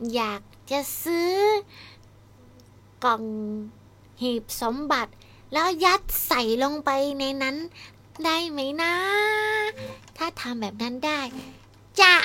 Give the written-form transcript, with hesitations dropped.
อยากจะซื้อกล่องหีบสมบัติแล้วยัดใส่ลงไปในนั้นได้ไหมนะถ้าทำแบบนั้นได้จะ